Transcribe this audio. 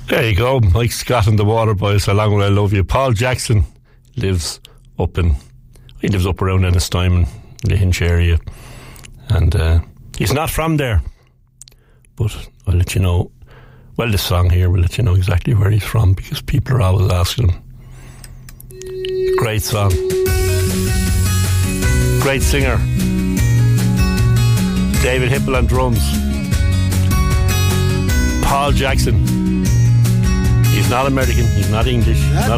There you go, Mike Scott and the Waterboys, How Long Will I Love You. Paul Jackson lives up around Ennistimon, in the Hinch area, and he's not from there, but I'll let you know. Well, this song here will let you know exactly where he's from, because people are always asking him. Great song, great singer, David Hipple on drums. Paul Jackson. He's not American, he's not English, he's not